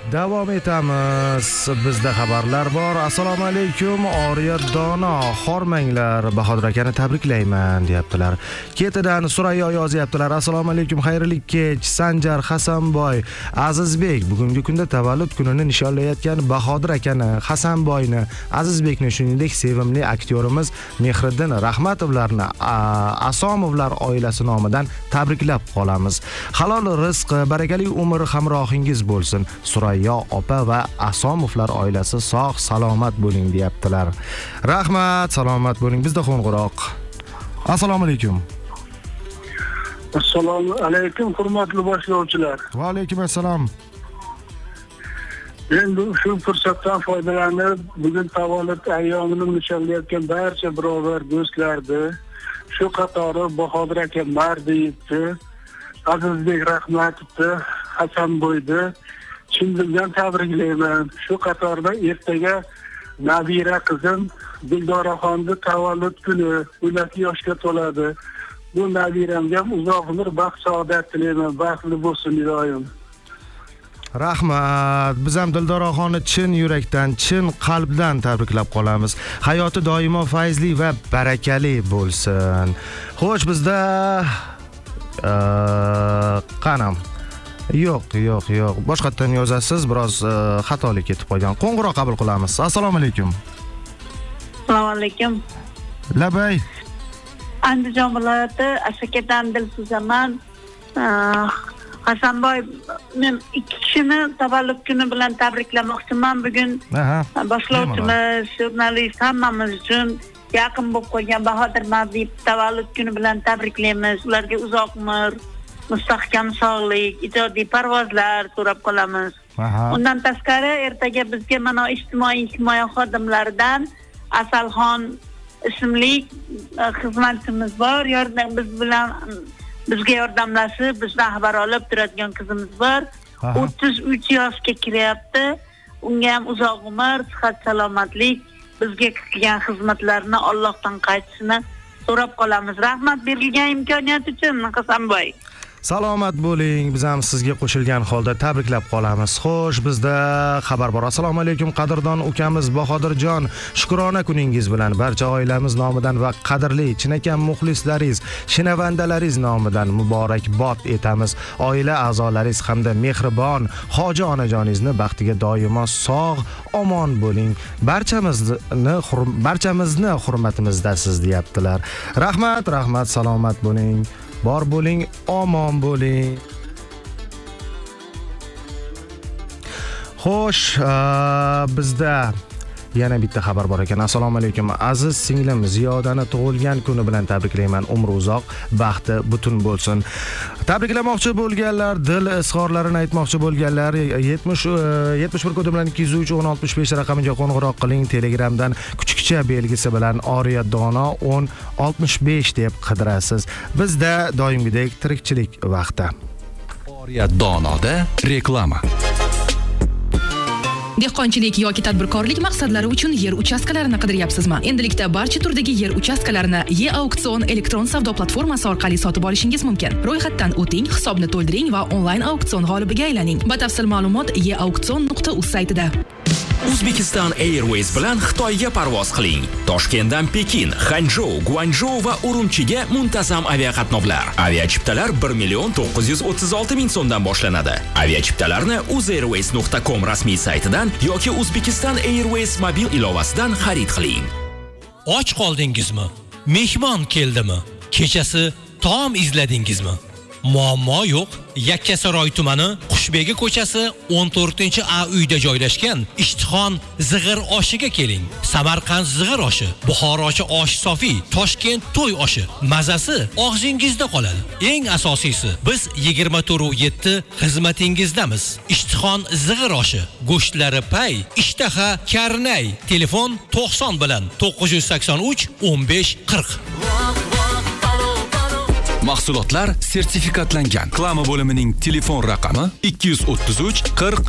Davom etamiz. Bizda xabarlar bor. Assalomu alaykum. Oriyat Dono, hormanglar. Bahodir akani tabriklayman deyaptilar. Ketidan Surayyo yozyaptilar. Assalomu alaykum. Xayrli kech. Sanjar Hasanboy, Azizbek bugungi kunda tavallud kunini nishonlayotgan Bahodir akani, Hasanboyni, Azizbekni, shuningdek sevimli aktyorimiz Mehriddin Rahmatovlarni, Asomovlar oilasi nomidan tabriklab qolamiz. Halol rizq, barakali umr hamrohingiz bo'lsin. Surayyo opa va Asomovlar oilasi sog' salomat bo'ling deyaptilar. Rahmat, salomat bo'ling. Bizda qo'ng'iroq. Assalomu alaykum. Assalomu alaykum, hurmatli boshlovchilar. Va alaykum assalom. Endi shu fursatdan foydalanib, bugun tavallud ayyomini nishonlayotgan barcha birodar do'stlarni, shu qatori Bahodir aka Mardiyevni, Azizbek Rahmatovni, Hasanboyni chin dildan tabriklayman. Shu qatorda ertaga nabira qizim Dildoraxonni tavallud kuni, 12 yoshga to'ladi. Bu nabiramga uzoq umr, baxt, saodat tilayman. Baxtli bo'lsin iloyim. Rahmat. Biz ham Dildoraxonni chin yurakdan, chin qalbdan tabriklab qolamiz. Hayoti doimo fayzli va barakali bo'lsin. Xo'sh, bizda qanam Yo'q. Boshqatdan yozasiz, biroz xatolik ketib qolgan. Qo'ng'iroq qabul qilamiz. Assalomu alaykum. Assalomu alaykum. Labay. Andijon viloyati Asakadan Dilsuzaman. Hasanboy, men ikki kishini tavallud kuni bilan tabriklamoqchiman bugun. Boshlovchimiz, jurnalist hammamiz uchun yaqin bo'lib qolgan Bahodir Mardiyev tavallud kuni bilan tabriklaymiz. Ularga uzoq umr, mustahkam sog'lik, ijodiy parvozlar so'rab qolamiz. Undan tashqari ertaga bizga mana ijtimoiy himoya xodimlaridan Asalxon ismli xizmatchimiz bor. Bizga yordamlashib, bizdan xabar olib turadigan qizimiz bor. 33 yoshga kiryapti. Unga ham uzoq umr, sihat, salomatlik, bizga qilgan xizmatlarini Allohdan qaytishini so'rab qolamiz. Rahmat berilgan imkoniyat uchun Hasanboy. Salomat bo'ling. Biz ham sizga qo'shilgan holda tabriklab qolamiz. Xo'sh, bizda xabar bor. Assalomu alaykum qadrdon ukamiz Bahodirjon. Shukrona kuningiz bilan barcha oilamiz nomidan va qadrli chinakam muxlislaringiz, shinavandalaringiz nomidan muborakbod etamiz. Oila a'zolaringiz hamda mehribon hoji onajoningizni baxtiga doimo sog', omon bo'ling. Barchamizni hurmatimizdasiz deyaptilar. Rahmat, salomat bo'ling. Bor bo'ling, omon bo'ling. Xo'sh, bizda yana bitta xabar bor ekan. Assalomu alaykum. Aziz singlim Ziyodani tug'ilgan kuni bilan tabriklayman. Umri uzoq, baxti butun bo'lsin. Tabriklamoqchi bo'lganlar, dil izhorlarini aytmoqchi bo'lganlar 71 kodi bilan 203 1065 raqamiga qo'ng'iroq qiling. Telegramdan kuchukcha belgisi bilan Oriyat Dono 1065 deb qidirasiz. Bizda doimgidek tirikchilik vaqti. Oriyat Donoda reklama. Dehqonchilik yoki tadbirkorlik maqsadlari uchun yer uchastkalarini qidiryapsizmi? Endilikda barcha turdagi yer uchastkalarini E-auksion elektron savdo platformasi orqali sotib olishingiz mumkin. Ro'yxatdan o'ting, hisobni to'ldiring va onlayn auksion g'olibiga aylaning. Batafsil ma'lumot eauksion.uz saytida. Uzbekistan Airways bilan Xitoyga parvoz qiling. Toshkentdan Pekin, Xanzhou, Guangzhou va Urumchiga muntazam aviaqatnovlar. Aviachiptalar 1,936,000 so'mdan boshlanadi. Aviachiptalarni uzairways.com rasmiy saytidan yoki Uzbekistan Airways mobil ilovasidan xarid qiling. Och qoldingizmi? Mehmon keldimi? Kechasi taom izladingizmi? Muammo yo'q. Yakkasaroy tumani Qushbegi ko'chasi 14-A uyda joylashgan Ishtixon zig'ir oshiga keling. Samarqand zig'ir oshi, Buxorochi osh sofiy, Toshkent to'y oshi. Mazasi og'zingizda qoladi. Eng asosiysi, biz 24/7 xizmatingizdamiz. Ishtixon zig'ir oshi, go'shtlari pay, ishtaha karnay. Telefon 90 bilan 983 15 40. Mahsulotlar sertifikatlangan. Reklama bo'limining telefon raqami 233 40